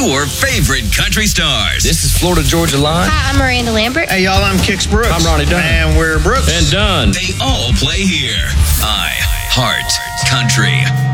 your favorite country stars. This is Florida Georgia Line. Hi, I'm Miranda Lambert. Hey, y'all, I'm Kix Brooks. I'm Ronnie Dunn. And we're Brooks. And Dunn. They all play here. I Heart Country.